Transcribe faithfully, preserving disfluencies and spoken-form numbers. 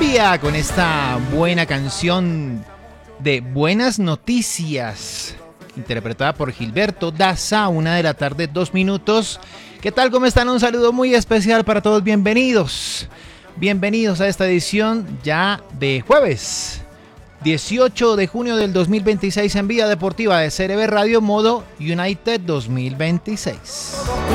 Colombia con esta buena canción de Buenas Noticias, interpretada por Gilberto Daza, una de la tarde, dos minutos. ¿Qué tal? ¿Cómo están? Un saludo muy especial para todos. Bienvenidos. Bienvenidos a esta edición ya de jueves dieciocho de junio del dos mil veintiséis en Vida Deportiva de C R B Radio Modo United dos mil veintiséis.